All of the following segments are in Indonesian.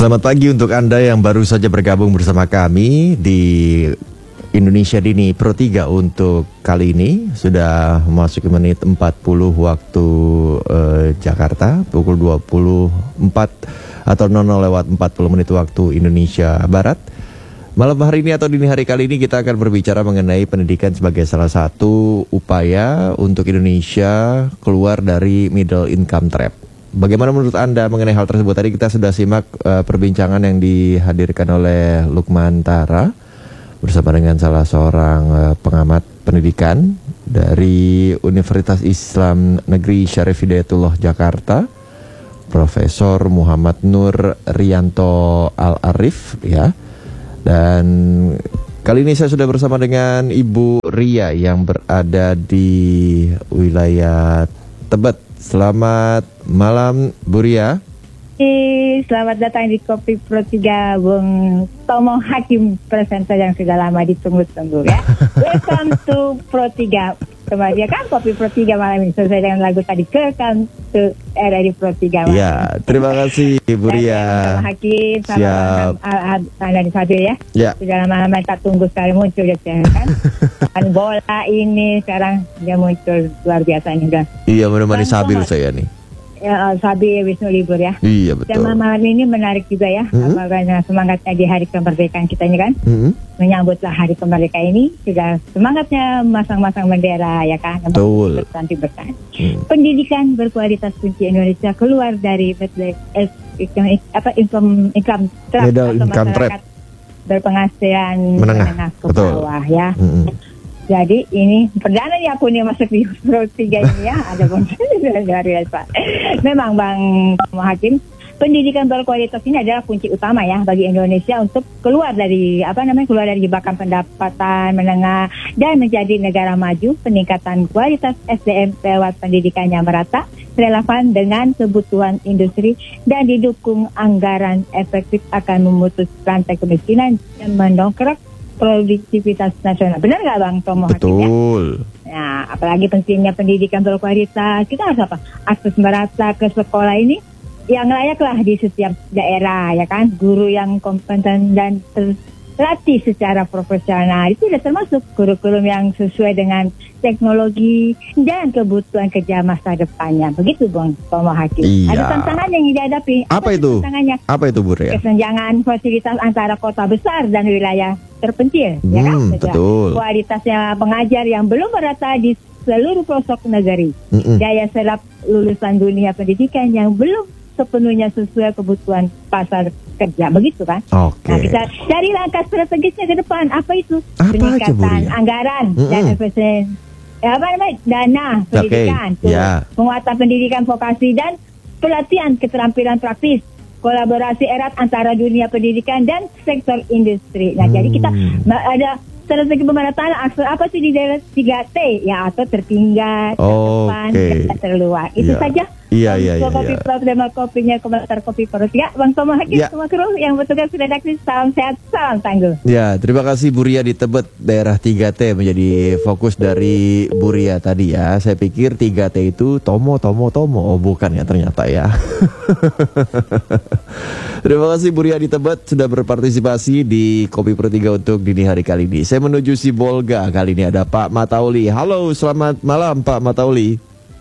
Selamat pagi untuk Anda yang baru saja bergabung bersama kami di Indonesia Dini Pro 3 untuk kali ini. Sudah memasuki menit 40 waktu Jakarta, pukul 24 atau 00:40 waktu Indonesia Barat. Malam hari ini atau dini hari kali ini kita akan berbicara mengenai pendidikan sebagai salah satu upaya untuk Indonesia keluar dari middle income trap. Bagaimana menurut Anda mengenai hal tersebut? Tadi kita sudah simak perbincangan yang dihadirkan oleh Lukman Tara bersama dengan salah seorang pengamat pendidikan dari Universitas Islam Negeri Syarif Hidayatullah Jakarta, Profesor Muhammad Nur Rianto Al-Arif, ya. Dan kali ini saya sudah bersama dengan Ibu Ria yang berada di wilayah Tebet. Selamat malam, Bu Ria. Selamat datang di Kopi Pro 3, Bung Tomo Hakim, presenter yang sudah lama ditunggu-tunggu ya. Welcome to Pro 3. Kembali ya kan Kopi Pro 3 malam ini sesuai dengan lagu tadi, Welcome to RRI Pro 3 malam. Ya, terima kasih Bu Ria. Tomo Hakim, siap. Dari Fadil ya. Ya. Sudah lama-lama tak tunggu sekali muncul ya kan. Kan bola ini sekarang dia muncul luar biasa ini kan. Iya, menemani Sabil saya nih. Ya, Sabi Wisnu libur ya. Iya, betul. Dan malam ini menarik juga ya, karena semangatnya di hari kemerdekaan kita ini kan. Menyambutlah hari kemerdekaan ini, sudah semangatnya masang-masang bendera ya kan. Betul. Bertanti. Pendidikan berkualitas kunci Indonesia keluar dari income trap atau masyarakat berpenghasilan menengah ke bawah ya. Jadi ini perdana nih aku nih masuk di Pro 3 ini ya, ada dari Pak. Memang Bang Hakim, pendidikan berkualitas ini adalah kunci utama ya bagi Indonesia untuk keluar dari jebakan pendapatan menengah dan menjadi negara maju. Peningkatan kualitas SDM lewat pendidikan yang merata, relevan dengan kebutuhan industri dan didukung anggaran efektif akan memutus rantai kemiskinan dan mendongkrak produktivitas nasional. Benar nggak Bang Tomo? Betul. Nah, apalagi pentingnya pendidikan berkualitas. Kita harus apa? Akses merata ke sekolah ini yang layaklah di setiap daerah, ya kan? Guru yang kompeten dan terlatih secara profesional itu sudah termasuk kurikulum yang sesuai dengan teknologi dan kebutuhan kerja masa depannya. Begitu Bang Tomo Hakim. Iya. Ada tantangan yang dihadapi. Apa itu? Tantangannya? Apa itu Bu Ria? Kesenjangan fasilitas antara kota besar dan wilayah terpencil, ya kan? Betul. Kualitasnya pengajar yang belum merata di seluruh pelosok negeri. Daya serap lulusan dunia pendidikan yang belum sepenuhnya sesuai kebutuhan pasar kerja, begitu kan? Oke. Nah, kita cari langkah strategisnya ke depan. Apa itu? Apa Peningkatan aja, anggaran dan efisien. Dana pendidikan, penguatan pendidikan vokasi dan pelatihan keterampilan praktis. Kolaborasi erat antara dunia pendidikan dan sektor industri. Nah, jadi kita ada strategi pemerataan akses apa sih di daerah 3T ya, atau tertinggal, terdepan, dan terluar. Itu saja. Iya. Kopinya komentar Kopi Pro 3. Bang Tomo Hakim, semua kru yang bertugas redaksi, salam sehat, salam tangguh. Ya, terima kasih Bu Ria di Tebet, daerah 3T menjadi fokus dari Bu Ria tadi ya. Saya pikir 3T itu Tomo. Oh, bukan ya ternyata ya. Terima kasih Bu Ria di Tebet sudah berpartisipasi di Kopi Pro 3 untuk dini hari kali ini. Saya menuju Sibolga, kali ini ada Pak Matauli. Halo, selamat malam Pak Matauli.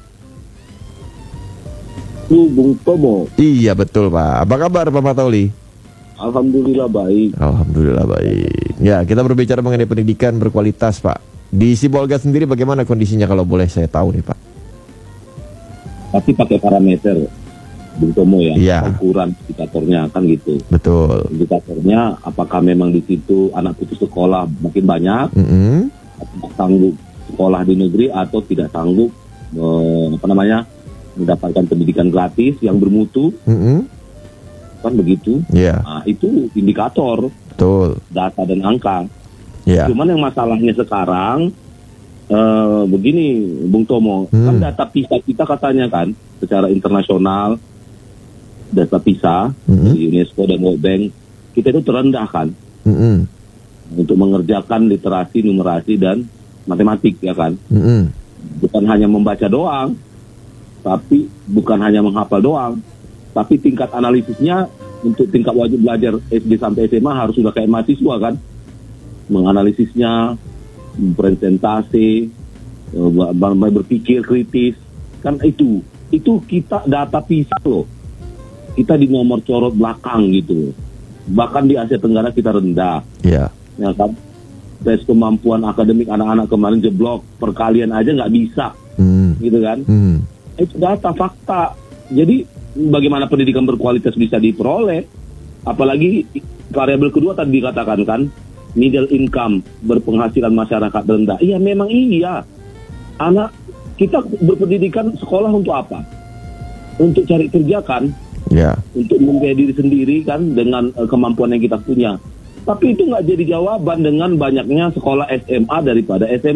Bung Tomo. Iya betul Pak. Apa kabar Pak Matauli? Alhamdulillah baik. Alhamdulillah baik. Ya, kita berbicara mengenai pendidikan berkualitas Pak. Di Sibolga sendiri bagaimana kondisinya kalau boleh saya tahu nih Pak? Pasti pakai parameter Bung Tomo ya. Iya. Ukuran indikatornya kan gitu. Betul. Indikatornya apakah memang di situ anak putus sekolah makin banyak, atau sanggup sekolah di negeri atau tidak sanggup mendapatkan pendidikan gratis yang bermutu, kan begitu. Nah, itu indikator. Betul. Data dan angka. Cuman yang masalahnya sekarang begini Bung Tomo, kan data PISA kita katanya kan secara internasional, data PISA dari UNESCO dan World Bank, kita itu terendah kan untuk mengerjakan literasi, numerasi dan matematik ya kan. Bukan hanya membaca doang, tapi bukan hanya menghafal doang, tapi tingkat analisisnya untuk tingkat wajib belajar SD sampai SMA harus sudah kayak mahasiswa kan, menganalisisnya, presentasi, berpikir kritis, kan itu kita data PISA loh, kita di nomor corot belakang gitu, bahkan di Asia Tenggara kita rendah, ya kan. Tes kemampuan akademik anak-anak kemarin jeblok, perkalian aja nggak bisa, gitu kan. Itu data fakta. Jadi bagaimana pendidikan berkualitas bisa diperoleh? Apalagi variabel kedua tadi dikatakan kan, middle income, berpenghasilan masyarakat rendah. Iya memang iya. Anak kita berpendidikan sekolah untuk apa? Untuk cari kerja kan? Ya. Untuk membiayai diri sendiri kan dengan kemampuan yang kita punya. Tapi itu nggak jadi jawaban dengan banyaknya sekolah SMA daripada SMA.